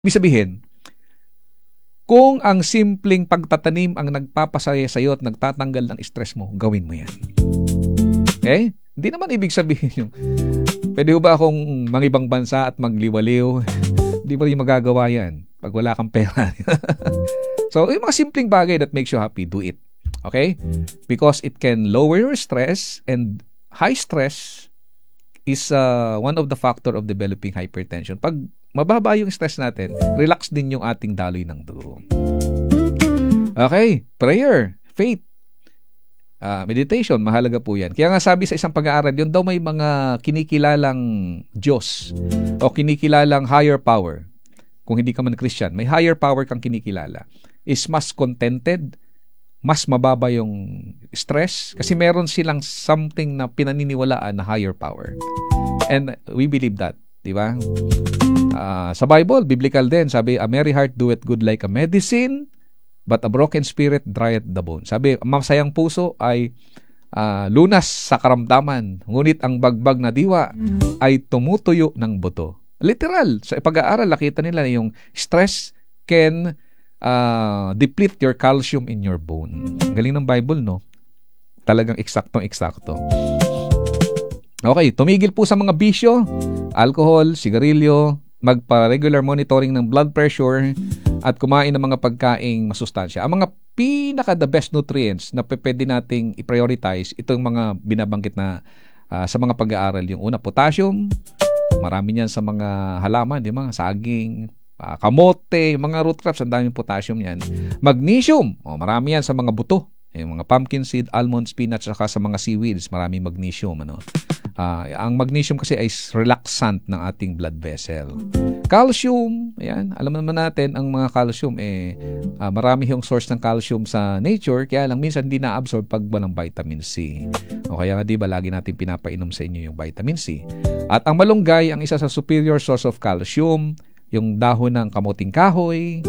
Ibig sabihin, kung ang simpleng pagtatanim ang nagpapasaya sa'yo at nagtatanggal ng stress mo, gawin mo yan. Okay? Hindi naman ibig sabihin yung, pwede ba akong mangibang bansa at magliwaliw? Hindi mo rin magagawa yan pag wala kang pera. So, yung mga simpleng bagay that makes you happy, do it. Okay? Because it can lower your stress, and high stress is one of the factor of developing hypertension. Pag mababa yung stress natin, relax din yung ating daloy ng dugo. Okay, prayer, faith, meditation, mahalaga po yan. Kaya nga sabi sa isang pag-aaral, yun daw may mga kinikilalang Diyos o kinikilalang higher power. Kung hindi ka man Christian, may higher power kang kinikilala. Is mas contented, mas mababa yung stress kasi meron silang something na pinaniniwalaan na higher power. And we believe that, di ba? Sa Bible, biblical din, sabi, a merry heart doeth good like a medicine, but a broken spirit drieth the bone. Sabi, masayang puso ay lunas sa karamdaman, ngunit ang bagbag na diwa ay tumutuyo ng buto. Literal, sa pag-aaral, nakita nila yung stress can deplete your calcium in your bone. Galing ng Bible, no? Talagang eksaktong-eksakto. Okay, tumigil po sa mga bisyo, alcohol, sigarilyo, magpa-regular monitoring ng blood pressure, at kumain ng mga pagkaing masustansya. Ang mga pinaka-the best nutrients na pwede nating i-prioritize, itong mga binabanggit na sa mga pag-aaral. Yung una, potassium, marami niyan sa mga halaman, di ba? Saging, kamote, mga root crops, ang daming potassium yan. Magnesium, marami yan sa mga buto. Yung mga pumpkin seed, almond, spinach, saka sa mga seaweeds, maraming magnesium. Ang magnesium kasi ay relaxant ng ating blood vessel. Calcium, ayan, alam naman natin ang mga calcium, marami yung source ng calcium sa nature, kaya lang minsan hindi na-absorb pag walang vitamin C. O kaya nga diba, lagi natin pinapainom sa inyo yung vitamin C. At ang malunggay, ang isa sa superior source of calcium, yung dahon ng kamuting kahoy,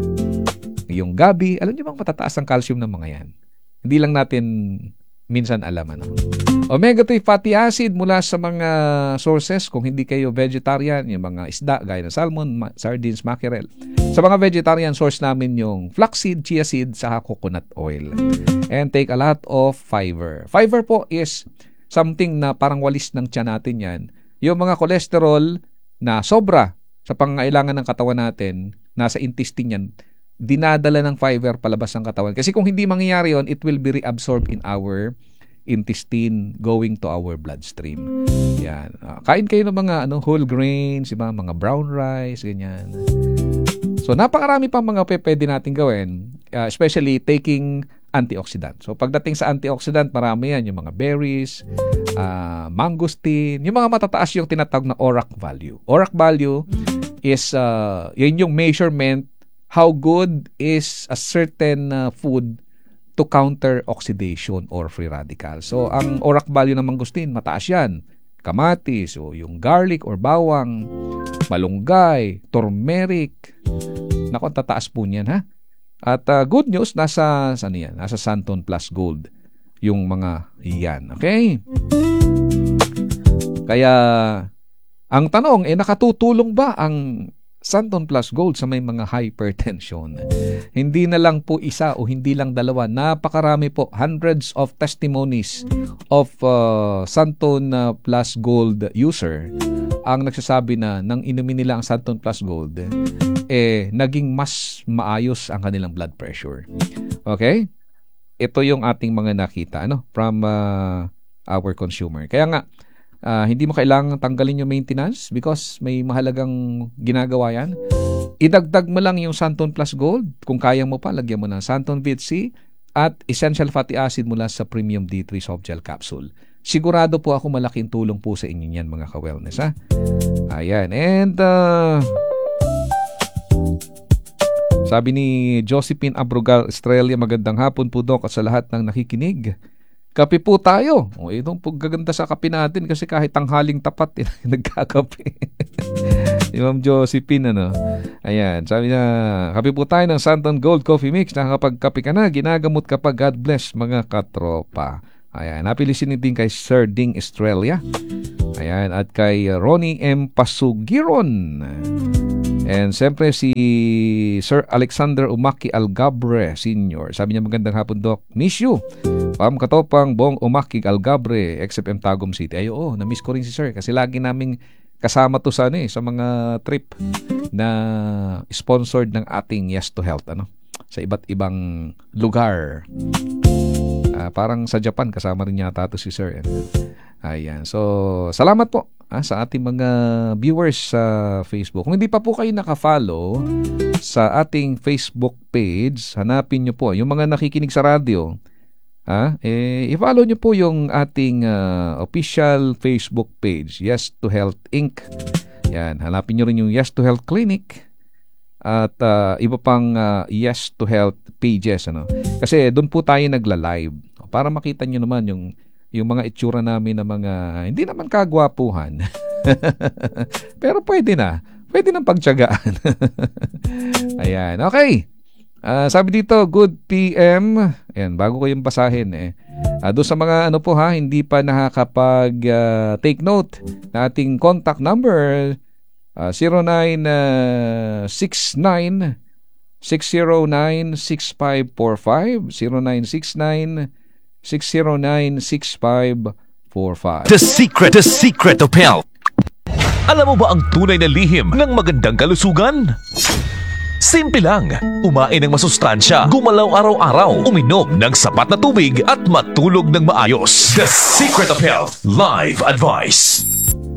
yung gabi, alam niyo bang matataas ang calcium ng mga yan? Hindi lang natin minsan alam. Omega-3 fatty acid mula sa mga sources, kung hindi kayo vegetarian, yung mga isda gaya ng salmon, sardines, mackerel. Sa mga vegetarian source namin yung flaxseed, chia seed, saka coconut oil. And take a lot of fiber. Fiber po is something na parang walis ng tiyan natin yan. Yung mga cholesterol na sobra sa pangangailangan ng katawan natin, nasa intestine yan, dinadala ng fiber palabas ng katawan. Kasi kung hindi mangyayari yon, it will be reabsorbed in our intestine going to our bloodstream. Yan. Kain kayo ng mga whole grains, diba? Mga brown rice, ganyan. So, napakarami pang mga pwede natin gawin, especially taking antioxidant. So, pagdating sa antioxidant, marami yan. Yung mga berries, mangosteen, yung mga matataas yung tinatawag na ORAC value. ORAC value is, yun yung measurement how good is a certain food to counter oxidation or free radicals. So, ang ORAC value ng mangosteen, mataas yan. Kamatis, o yung garlic or bawang, malunggay, turmeric. Naku, tataas po niyan, ha? At good news, nasa Santon Plus Gold yung mga iyan. Okay? Kaya, ang tanong, nakatutulong ba ang Santon Plus Gold sa may mga hypertension? Hindi na lang po isa o hindi lang dalawa. Napakarami po. Hundreds of testimonies of Santon Plus Gold user ang nagsasabi na nang inumin nila ang Santon Plus Gold, naging mas maayos ang kanilang blood pressure. Okay? Ito yung ating mga nakita from our consumer. Kaya nga, hindi mo kailangang tanggalin yung maintenance because may mahalagang ginagawa yan. Idagdag mo lang yung Santon Plus Gold. Kung kaya mo pa, lagyan mo ng Santon Vit C at essential fatty acid mula sa Premium D3 Soft Gel Capsule. Sigurado po ako malaking tulong po sa inyo yan, mga ka-wellness, ha? Ayan. And sabi ni Josephine Abrugal, Australia, magandang hapon po, Doc, at sa lahat ng nakikinig. Kape po tayo. Itong gaganda sa kape natin kasi kahit tanghaling tapat, nagkakape. Si Ma'am Josephine, Ayan, sabi niya, kape po tayo ng Santon Gold Coffee Mix. Nakakapagkape ka na, ginagamot ka pa. God bless, mga katropa. Ayan, napilisin din kay Sir Ding Australia. Ayan, at kay Ronnie M. Pasugiron. And siyempre si Sir Alexander Umaki Algabre Sr. Sabi niya, magandang hapon, Doc. Miss you. Pam Katopang Bong Umaki Algabre, XFM Tagum City. Ay, oo, na-miss ko rin si Sir kasi lagi naming kasama to sa sa mga trip na sponsored ng ating Yes to Health sa iba't ibang lugar. Parang sa Japan kasama rin yata to si Sir. Ayan. So, salamat po sa ating mga viewers sa Facebook. Kung hindi pa po kayo naka-follow sa ating Facebook page, hanapin nyo po yung mga nakikinig sa radyo. I-follow nyo po yung ating official Facebook page, Yes to Health Inc. Yan, hanapin nyo rin yung Yes to Health Clinic at iba pang Yes to Health pages. Kasi doon po tayo nagla-live para makita nyo naman yung mga itsura namin na mga hindi naman kagwapuhan. Pero pwede nang pagtiyagaan. Ayan, okay. Sabi dito, good PM. Ayan, bago ko yung basahin doon sa mga hindi pa nakakapag take note na ating contact number 0969 609 6545 0969 609 6545. The secret of health. Alam mo ba ang tunay na lihim ng magandang kalusugan? Simple lang, umain ng masustansya, gumalaw araw-araw, uminom ng sapat na tubig at matulog ng maayos. The Secret of Health Live Advice.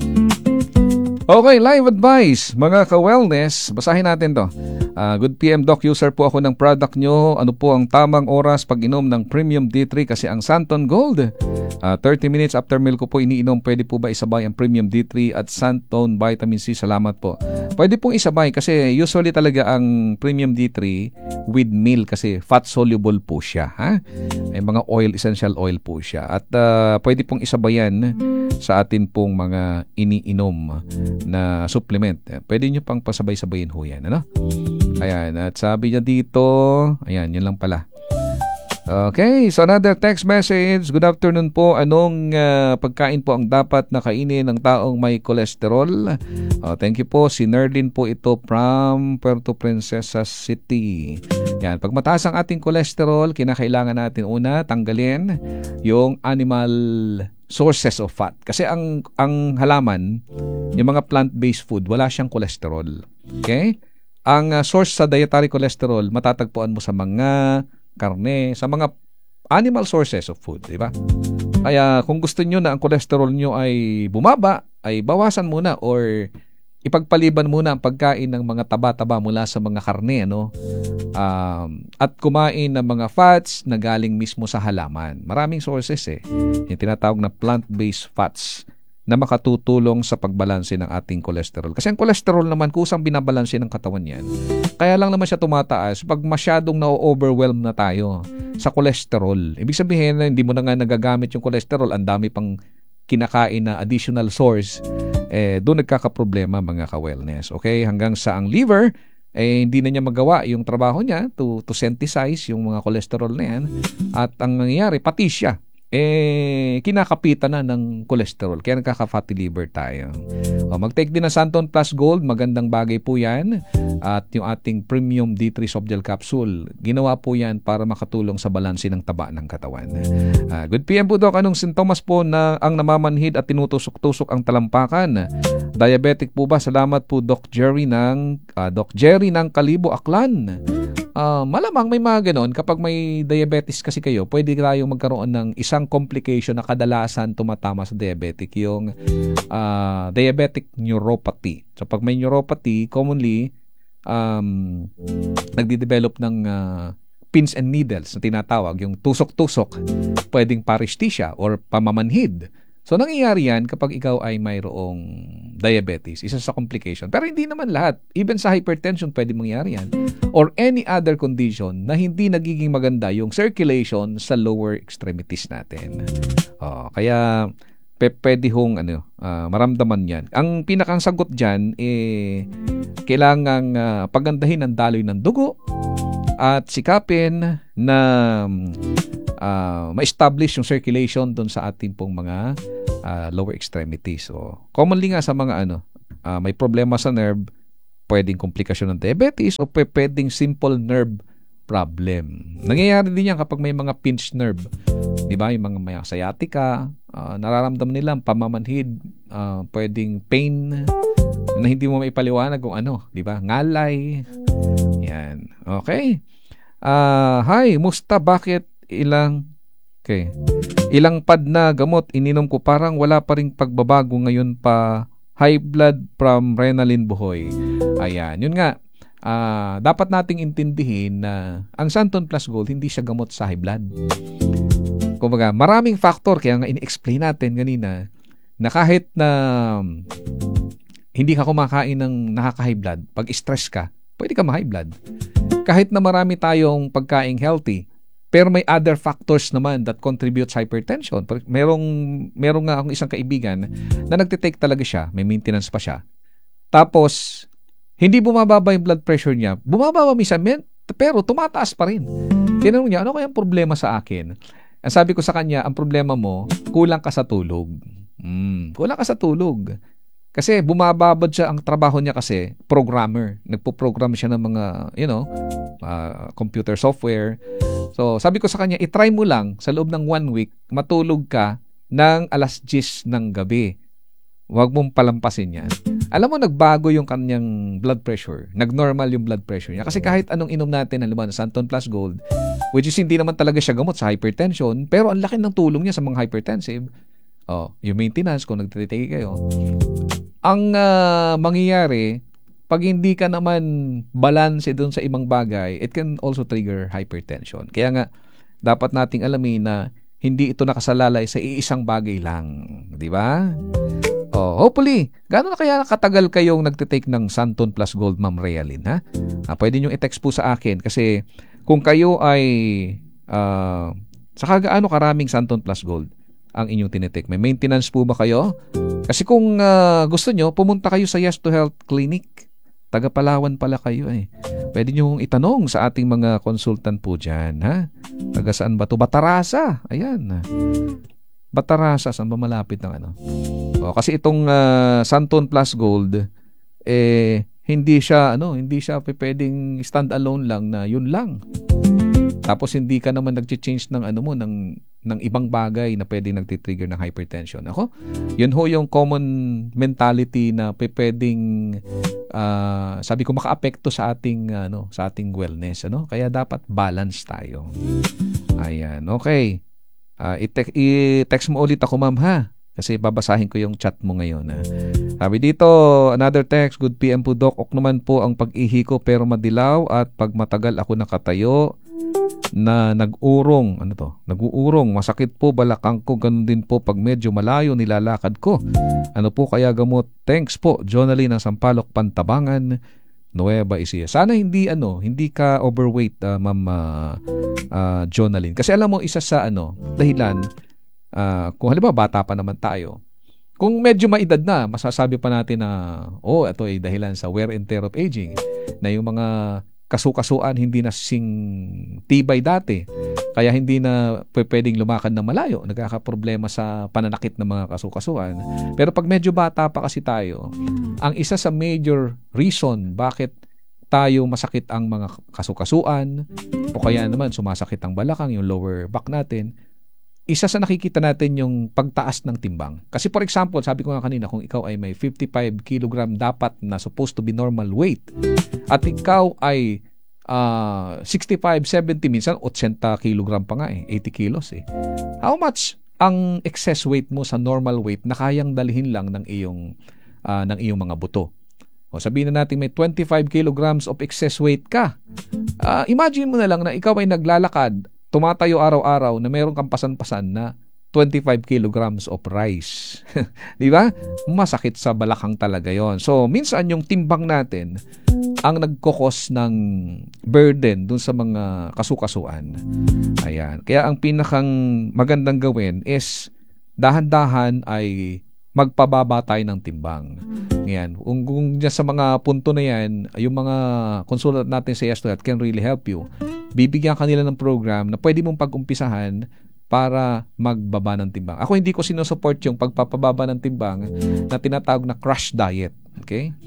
Okay, live advice, mga ka-wellness. Basahin natin to. Good PM Doc, user po ako ng product nyo. Ano po ang tamang oras pag inom ng Premium D3 kasi ang Santon Gold? 30 minutes after meal ko po iniinom. Pwede po ba isabay ang Premium D3 at Santon Vitamin C? Salamat po. Pwede pong isabay kasi usually talaga ang Premium D3 with meal kasi fat soluble po siya. May mga essential oil po siya. At pwede pong isabayan sa atin pong mga iniinom na supplement. Pwede nyo pang pasabay-sabayin ho yan. Ayan, at sabi niya dito, ayan, yun lang pala. Okay, so another text message. Good afternoon po. Anong pagkain po ang dapat na kainin ng taong may cholesterol? Thank you po. Si Nerlin po ito from Puerto Princesa City. Yan, pag mataas ang ating cholesterol, kinakailangan natin una tanggalin yung animal sources of fat. Kasi ang halaman, yung mga plant-based food, wala siyang cholesterol. Okay? Ang source sa dietary cholesterol, matatagpuan mo sa mga karne, sa mga animal sources of food, di ba? Kaya kung gusto niyo na ang cholesterol niyo ay bumaba, ay bawasan muna or ipagpaliban muna ang pagkain ng mga taba-taba mula sa mga karne, at kumain ng mga fats na galing mismo sa halaman. Maraming sources yung tinatawag na plant-based fats na makatutulong sa pagbalanse ng ating cholesterol. Kasi ang cholesterol naman, kusang binabalanse ng katawan yan. Kaya lang naman siya tumataas pag masyadong na-overwhelm na tayo sa cholesterol. Ibig sabihin na hindi mo na nga nagagamit yung cholesterol, ang dami pang kinakain na additional source, doon nagkakaproblema mga ka-wellness. Okay? Hanggang sa ang liver, hindi na niya magawa yung trabaho niya to synthesize yung mga cholesterol na yan. At ang nangyayari, pati siya, kinakapitan na ng cholesterol. Kaya nagkaka-fatty liver tayo. Mag-take din ng Santon Plus Gold. Magandang bagay po yan. At yung ating Premium D3 Soft Gel Capsule, ginawa po yan para makatulong sa balanse ng taba ng katawan. Good PM po, Doc. Anong sintomas po na ang namamanhid at tinutusok-tusok ang talampakan? Diabetic po ba? Salamat po, Doc Jerry ng Kalibo, Aklan. Malamang may mga ganon. Kapag may diabetes kasi kayo, pwede tayong magkaroon ng isang complication na kadalasan tumatama sa diabetic, yung diabetic neuropathy. So pag may neuropathy, commonly nagde-develop ng pins and needles na tinatawag, yung tusok-tusok, pwedeng paresthesia or pamamanhid. So nangyayari yan kapag ikaw ay mayroong diabetes, isa sa complication. Pero hindi naman lahat. Even sa hypertension, pwede mangyari yan. Or any other condition na hindi nagiging maganda yung circulation sa lower extremities natin. Kaya pwede hong maramdaman yan. Ang pinakang sagot dyan, kailangang pagandahin ang daloy ng dugo at sikapin na ma-establish yung circulation doon sa ating pong mga lower extremities. So, commonly nga sa mga may problema sa nerve, pwedeng komplikasyon ng diabetes o pwedeng simple nerve problem. Nangyayari din yan kapag may mga pinched nerve. Di ba? Yung mga may sciatica, nararamdaman nila ang pamamanhid, pwedeng pain na hindi mo maipaliwanag kung ano. Di ba? Ngalay. Yan. Okay. Hi, musta? Bakit ilang pad na gamot ininom ko, parang wala pa ring pagbabago ngayon pa. High blood from Renalyn Buhoy. Ayan, yun nga. Dapat nating intindihin na ang Santon Plus Gold hindi siya gamot sa high blood. Kumbaga, maraming factor, kaya nga ini-explain natin kanina na kahit na hindi ka kumakain ng nakaka-high blood, pag stress ka, pwede ka ma-high blood. Kahit na marami tayong pagkaing healthy, pero may other factors naman that contributes hypertension. Merong nga akong isang kaibigan na nagtitake talaga siya, may maintenance pa siya. Tapos, hindi bumababa yung blood pressure niya. Bumababa minsan, pero tumataas pa rin. Tinanong niya, ano kaya ang problema sa akin? Ang sabi ko sa kanya, ang problema mo, kulang ka sa tulog. Kulang ka sa tulog. Kasi bumababad siya, ang trabaho niya kasi, programmer. Nagpo-program siya ng mga, computer software. So, sabi ko sa kanya, itry mo lang sa loob ng 1 week, matulog ka ng 10:00 ng gabi. Huwag mong palampasin yan. Alam mo, nagbago yung kanyang blood pressure. Nag-normal yung blood pressure niya. Kasi kahit anong inom natin, halimbawa, Santon Plus Gold, which is hindi naman talaga siya gamot sa hypertension, pero ang laki ng tulong niya sa mga hypertensive. Yung maintenance, kung nagtitake kayo. Ang mangyayari, pag hindi ka naman balance doon sa ibang bagay, it can also trigger hypertension. Kaya nga, dapat nating alamin na hindi ito nakasalalay sa iisang bagay lang. Di ba? Hopefully, gano'n na kaya katagal kayong nagtitake ng Santon Plus Gold, Ma'am Realyn, ha? Pwede nyo i-text po sa akin kasi kung kayo ay sa kagaano karaming Santon Plus Gold ang inyong tinitake. May maintenance po ba kayo? Kasi kung gusto nyo, pumunta kayo sa Yes to Health Clinic. Taga Palawan pala kayo eh. Pwede nyo itanong sa ating mga consultant po dyan, ha? Taga saan ba to? Batarasa. Ayan. Batarasa, saan ba malapit ng ano? Kasi itong Santon Plus Gold, hindi siya pwedeng stand alone lang na yun lang. Tapos hindi ka naman nag-change ng ng ibang bagay na pwedeng nagtitrigger ng hypertension. Yun ho yung common mentality na pwedeng sabi ko makaapekto sa ating wellness, Kaya dapat balance tayo. Ayan, okay. I-text mo ulit ako, ma'am, ha? Kasi babasahin ko yung chat mo ngayon. Sabi dito, another text, good PM po, Doc. Ok naman po ang pag-ihi ko pero madilaw at pag matagal ako nakatayo na nag-uurong. Nag-uurong. Masakit po balakang ko. Ganun din po pag medyo malayo nilalakad ko. Ano po kaya gamot? Thanks po, Jonalyn ng Sampaloc, Pantabangan, Nueva Ecija. Sana hindi ka overweight, Ma'am Jonalyn. Kasi alam mo, isa sa dahilan, kung halimbawa bata pa naman tayo, kung medyo maedad na, masasabi pa natin na ito ay dahilan sa wear and tear of aging, na yung mga kasukasuan hindi na sing tibay dati, kaya hindi na pwedeng lumakad na malayo, nagkakaproblema sa pananakit ng mga kasukasuan. Pero pag medyo bata pa kasi tayo, ang isa sa major reason bakit tayo masakit ang mga kasukasuan o kaya naman sumasakit ang balakang, yung lower back natin, isa sa nakikita natin yung pagtaas ng timbang. Kasi for example, sabi ko nga kanina, kung ikaw ay may 55 kg dapat na supposed to be normal weight at ikaw ay 65, 70, minsan 80 kg pa nga 80 kilos How much ang excess weight mo sa normal weight na kayang dalhin lang ng iyong mga buto? Sabihin na natin may 25 kilograms of excess weight ka. Imagine mo na lang na ikaw ay naglalakad, tumatayo araw-araw na meron kang pasan-pasan na 25 kilograms of rice. Di ba? Masakit sa balakang talaga yon. So, minsan yung timbang natin ang nagkokos ng burden dun sa mga kasukasuan. Ayan. Kaya ang pinakang magandang gawin is dahan-dahan ay magpababa tayo ng timbang. Yan. Kung sa mga punto na yan, yung mga consultant natin sa Yes to Health can really help you. Bibigyan kanila ng program na pwede mong pag-umpisahan para magbaba ng timbang. Ako hindi ko sinusupport yung pagpapababa ng timbang na tinatawag na crash diet. Okay?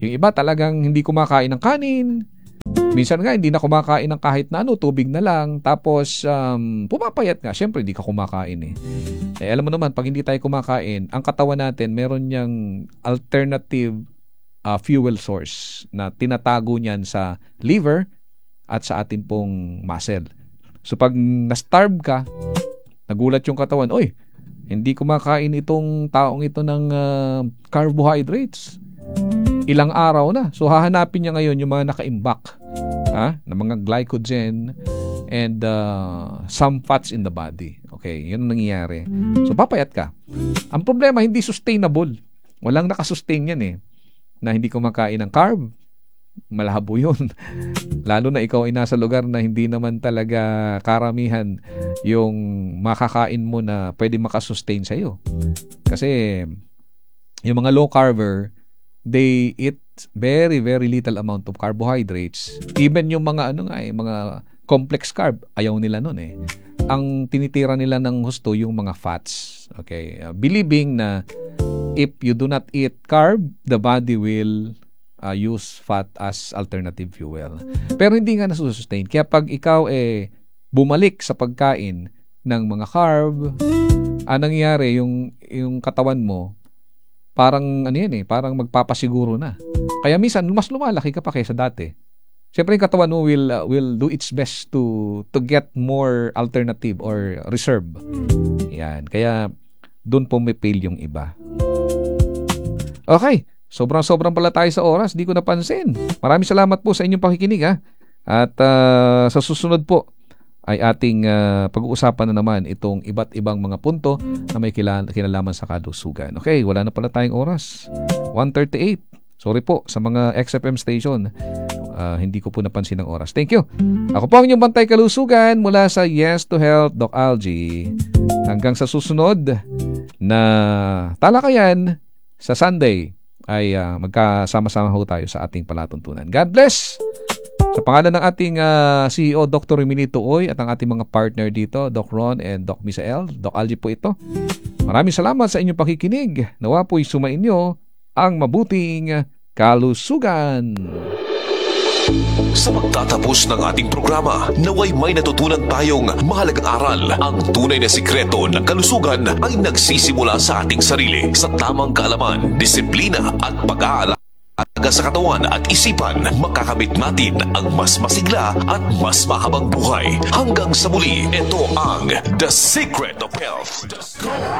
Yung iba talagang hindi kumakain ng kanin. Minsan nga hindi na kumakain ng kahit na ano, tubig na lang. Tapos pumapayat nga. Siyempre hindi ka kumakain eh. Alam mo naman, pag hindi tayo kumakain, ang katawan natin meron niyang alternative fuel source na tinatago niyan sa liver at sa atin pong muscle. So pag na-starve ka, nagulat yung katawan, oy, hindi kumakain itong taong ito ng carbohydrates. Ilang araw na. So hahanapin niya ngayon yung mga nakaimbak na mga glycogen and some fats in the body. Okay, yun ang nangyayari. So papayat ka. Ang problema, hindi sustainable. Walang nakasustain yan eh. Na hindi kumakain ng carb. Malabo yun. Lalo na ikaw ay nasa lugar na hindi naman talaga karamihan yung makakain mo na pwede makasustain sa'yo. Kasi yung mga low carber, they eat very, very little amount of carbohydrates. Even yung mga mga complex carb, ayaw nila nun eh. Ang tinitira nila ng husto yung mga fats. Okay? Believing na if you do not eat carb, the body will use fat as alternative fuel. Pero hindi nga nasusustain. Kaya pag ikaw bumalik sa pagkain ng mga carb, nangyayari yung katawan mo, parang parang magpapasiguro na. Kaya minsan mas lumalaki ka pa kaysa dati. Siyempre yung katawan mo will do its best to get more alternative or reserve. Yan. Kaya doon pumipil yung iba. Okay. Sobrang pala tayo sa oras. Di ko napansin. Maraming salamat po sa inyong pakikinig At sa susunod po ay ating pag-uusapan na naman itong iba't ibang mga punto na may kinalaman sa kalusugan. Okay, wala na pala tayong oras. 1:38. Sorry po sa mga XFM station. Hindi ko po napansin ang oras. Thank you. Ako po ang inyong bantay kalusugan mula sa Yes to Health, Doc Algie. Hanggang sa susunod na talakayan sa Sunday ay magkasama-sama ho tayo sa ating palatuntunan. God bless! Sa pangalan ng ating CEO, Dr. Minito Oy, at ang ating mga partner dito, Doc Ron and Doc Misael, Doc Algie po ito. Maraming salamat sa inyong pakikinig. Nawa po'y sumainyo ang mabuting kalusugan. Sa pagtatapos ng ating programa, naway may natutunan tayong mahalagang aral. Ang tunay na sikreto ng kalusugan ay nagsisimula sa ating sarili, sa tamang kaalaman, disiplina at pag-aalaga sa katawan at isipan. Makakamit natin ang mas masigla at mas mahabang buhay. Hanggang sa muli, ito ang The Secret of Health.